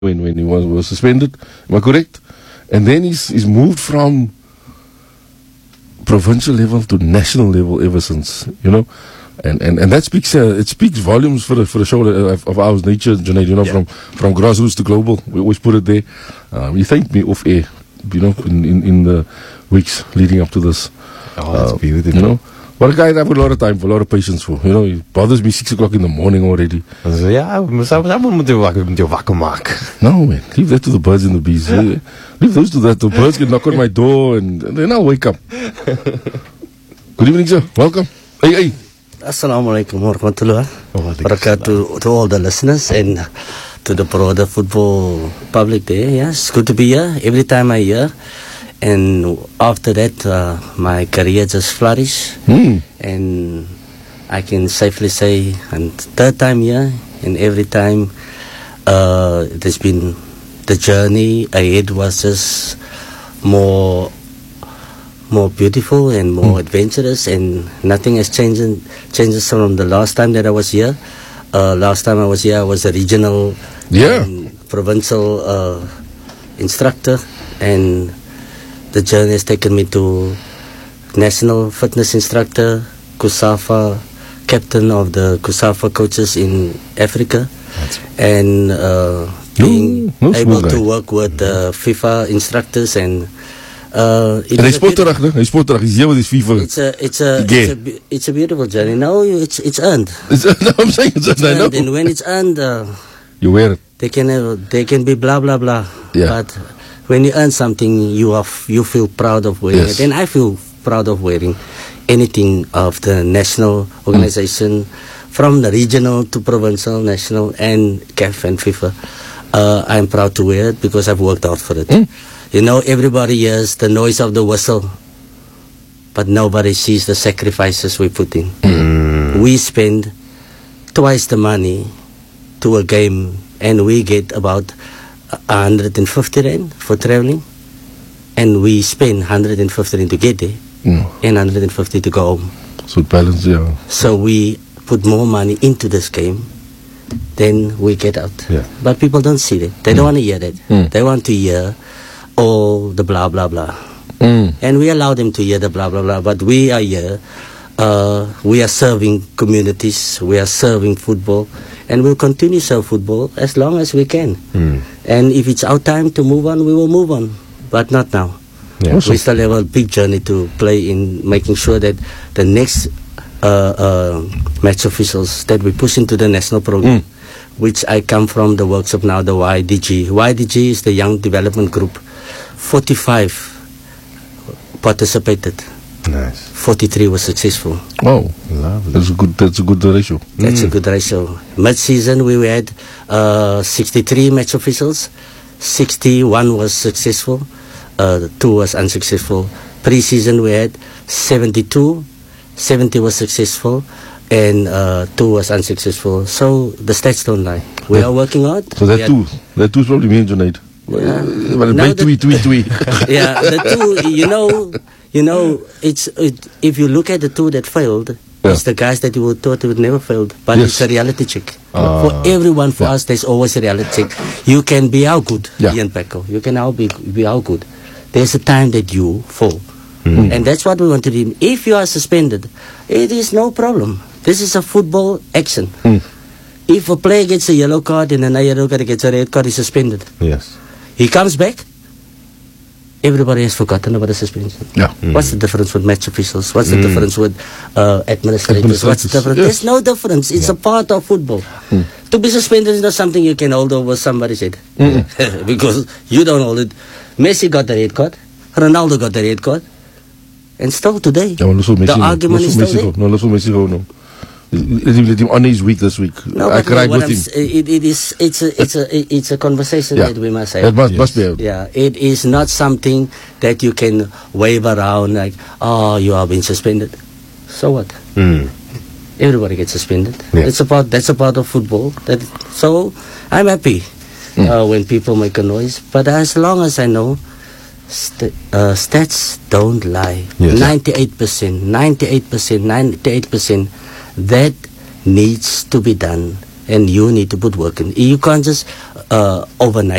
when he was suspended. Am I correct? And then he's moved from provincial level to national level ever since, you know. And that speaks it speaks volumes for the show of ours, Nature, Junaid, you know, from grassroots to global. We always put it there. You thanked me off air, you know, in the weeks leading up to this. Oh, that's beautiful. You know, what a guy I've got a lot of time for, a lot of patience for. You know, it bothers me 6 o'clock in the morning already. Ja, moet je wakker maken. No, man, leave that to the birds and the bees. Leave those to that. The birds can knock on my door and then I'll wake up. Good evening, sir. Welcome. Hey. Assalamu alaikum warahmatullahi wabarakatuh to all the listeners and to the broader football public there. Yes, good to be here. Every time I hear, and after that, my career just flourished. And I can safely say, and third time here, and every time there's been the journey ahead was just more beautiful and more adventurous, and nothing has changes from the last time that I was here. Last time I was here, I was a regional provincial instructor, and the journey has taken me to national fitness instructor, KUSAFA, captain of the KUSAFA coaches in Africa, and being able to work with FIFA instructors and Hij sport terug, hè? Hij sport terug. He's here with his FIFA. It's a beautiful journey. No, it's earned. No, I'm saying it's earned. And when it's earned, you wear it. They can be blah blah blah. Yeah. But when you earn something, you feel proud of wearing it. And I feel proud of wearing anything of the national organization, from the regional to provincial, national, and CAF and FIFA. I'm proud to wear it because I've worked hard for it. You know, everybody hears the noise of the whistle, but nobody sees the sacrifices we put in. We spend twice the money to a game, and we get about 150 rand for traveling, and we spend 150 rand to get there, and 150 to go home. So balance, yeah. So we put more money into this game than we get out. Yeah. But people don't see that. They don't want to hear that. They want to hear all the blah blah blah, and we allow them to hear the blah blah blah, but we are here, we are serving communities, we are serving football, and we'll continue to serve football as long as we can. And if it's our time to move on, we will move on, but not now. We still have a big journey to play in making sure that the next match officials that we push into the national program, which I come from the works of now, the YDG. YDG is the Young Development Group. 45 participated. Nice. 43 was successful. Wow, lovely. That's a good ratio. That's a good ratio. Mid-season we had 63 match officials. 61 was successful. 2 was unsuccessful. Pre-season we had 72. 70 was successful, and 2 was unsuccessful. So the stats don't lie. We are working hard. So that two is probably me, Junaid. Yeah, the 2, you know, if you look at the 2 that failed, it's the guys that you would thought would never failed, but it's a reality check. For everyone, for us, there's always a reality check. You can be how good, Ian Pecco. You can be how good. There's a time that you fall. And that's what we want to do. If you are suspended, it is no problem. This is a football action. If a player gets a yellow card and another yellow card gets a red card, he's suspended. Yes. He comes back, everybody has forgotten about the suspension. What's the difference with match officials? What's the difference with administrators? What's the difference? There's no difference. It's a part of football. To be suspended is not something you can hold over somebody's head. Because you don't hold it. Messi got the red card. Ronaldo got the red card. And still today, the argument is still there. No, let's Messi go, no. Let him on his week this week. No, I cried with him. It's a conversation that we must have. It must be. Yeah, it is not something that you can wave around like, oh, you are being suspended. So what? Everybody gets suspended. That's a part of football. So I'm happy when people make a noise. But as long as I know, stats don't lie. 98%, that needs to be done, and you need to put work in. You can't just overnight.